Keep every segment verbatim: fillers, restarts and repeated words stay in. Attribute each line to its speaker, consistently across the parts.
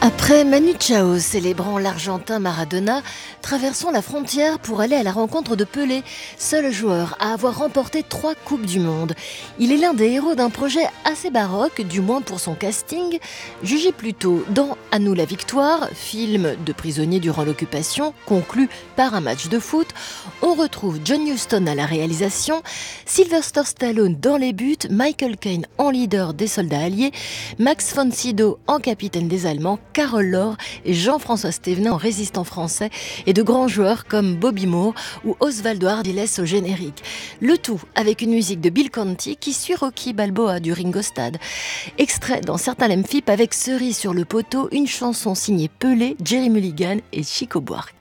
Speaker 1: Après Manu Chao célébrant l'Argentin Maradona, traversons la frontière pour aller à la rencontre de Pelé, seul joueur à avoir remporté trois Coupes du Monde. Il est l'un des héros d'un projet assez baroque, du moins pour son casting. Jugé plutôt dans À nous la victoire, film de prisonnier durant l'occupation, conclu par un match de foot, on retrouve John Huston à la réalisation, Sylvester Stallone dans les buts, Michael Caine en leader des soldats alliés, Max von Sydow en capitaine des Allemands, Carole Laure et Jean-François Stévenin en résistant français et de grands joueurs comme Bobby Moore ou Osvaldo Ardiles au générique. Le tout avec une musique de Bill Conti qui suit Rocky Balboa du Ringo Starr. Extrait dans certains Lemfip avec Cerise sur le poteau, une chanson signée Pelé, Jerry Mulligan et Chico Buarque.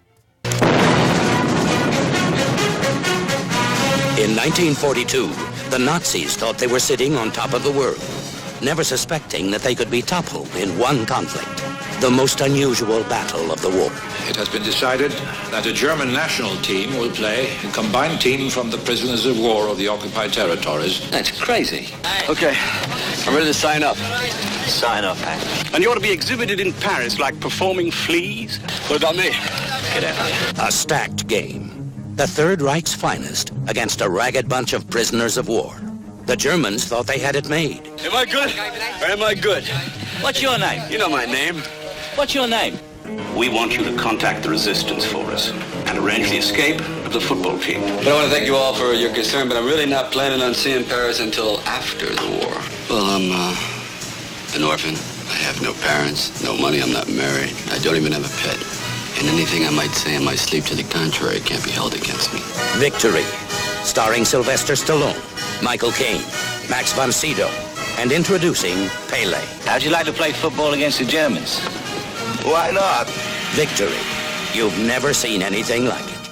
Speaker 2: In nineteen forty-two, the Nazis thought they were sitting on top of the world, never suspecting that they could be toppled in one conflict, the most unusual battle of the war.
Speaker 3: It has been decided that a German national team will play a combined team from the prisoners of war of the occupied territories.
Speaker 4: That's crazy. Okay, I'm ready to sign up. Sign up, Hank.
Speaker 5: And you ought to be exhibited in Paris like performing fleas?
Speaker 4: What about me?
Speaker 2: Get out. A stacked game. The Third Reich's finest against a ragged bunch of prisoners of war. The Germans thought they had it made.
Speaker 5: Am I good? Or am I good?
Speaker 4: What's your name?
Speaker 5: You know my name.
Speaker 4: What's your name?
Speaker 5: We want you to contact the resistance for us and arrange the escape of the football team.
Speaker 6: But I want to thank you all for your concern, but I'm really not planning on seeing Paris until after the war. Well, I'm uh, an orphan. I have no parents, no money, I'm not married. I don't even have a pet. And anything I might say in my sleep to the contrary can't be held against me.
Speaker 2: Victory, starring Sylvester Stallone, Michael Caine, Max von Sydow, and introducing Pelé.
Speaker 4: How'd you like to play football against the Germans?
Speaker 5: Why not?
Speaker 2: Victory. You've never seen anything like it.